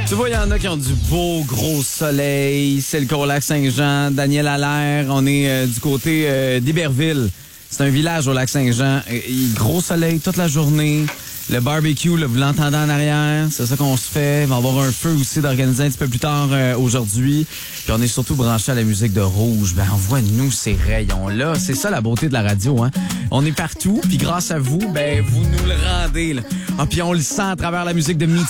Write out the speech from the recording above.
Tu vois, il y en a qui ont du beau gros soleil. C'est le Cours-Lac-Saint-Jean. Daniel Allaire, on est du côté d'Iberville. C'est un village au Lac-Saint-Jean. Gros soleil toute la journée. Le barbecue, là, vous l'entendez en arrière, c'est ça qu'on se fait. Il va y avoir un feu aussi d'organiser un petit peu plus tard aujourd'hui. Puis on est surtout branché à la musique de Rouge. Ben envoie-nous ces rayons-là. C'est ça la beauté de la radio, hein. On est partout, puis grâce à vous, ben vous nous le rendez, là. Ah, puis on le sent à travers la musique de Me